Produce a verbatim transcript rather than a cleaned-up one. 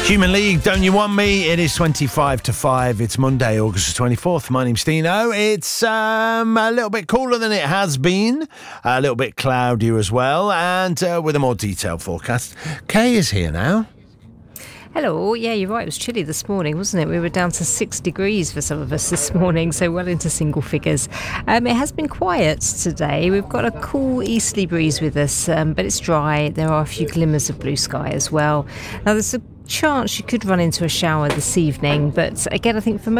Human League, Don't You Want Me? It is twenty-five to five. It's Monday, August the twenty-fourth. My name's Dino. It's um, a little bit cooler than it has been, a little bit cloudier as well, and uh, with a more detailed forecast. Kay is here now. Hello. Yeah, you're right. It was chilly this morning, wasn't it? We were down to six degrees for some of us this morning, so well into single figures. Um, it has been quiet today. We've got a cool easterly breeze with us, um, but it's dry. There are a few glimmers of blue sky as well. Now, there's a chance you could run into a shower this evening, but again, I think for most